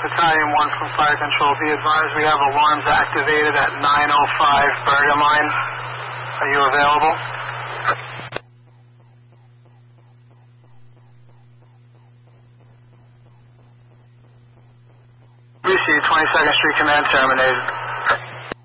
Battalion 1 from Fire Control. Be advised we have alarms activated at 905 Bergen Line. Are you available? Received. 22nd Street Command terminated.